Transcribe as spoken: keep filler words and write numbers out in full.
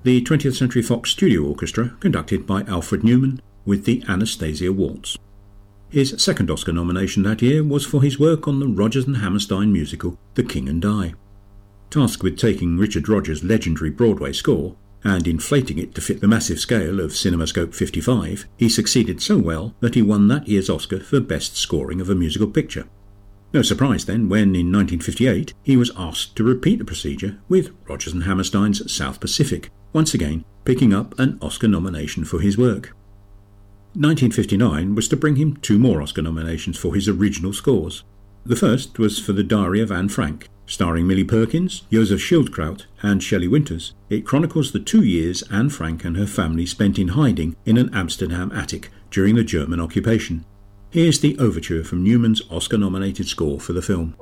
the twentieth Century Fox Studio Orchestra, conducted by Alfred Newman, with the Anastasia Waltz. His second Oscar nomination that year was for his work on the Rodgers and Hammerstein musical The King and I. Tasked with taking Richard Rodgers' legendary Broadway score and inflating it to fit the massive scale of CinemaScope fifty-five, he succeeded so well that he won that year's Oscar for Best Scoring of a Musical Picture. No surprise then when, in nineteen fifty-eight, he was asked to repeat the procedure with Rodgers and Hammerstein's South Pacific, once again picking up an Oscar nomination for his work. nineteen fifty-nine was to bring him two more Oscar nominations for his original scores. The first was for The Diary of Anne Frank. Starring Millie Perkins, Joseph Schildkraut and Shelley Winters, it chronicles the two years Anne Frank and her family spent in hiding in an Amsterdam attic during the German occupation. Here's the overture from Newman's Oscar-nominated score for the film.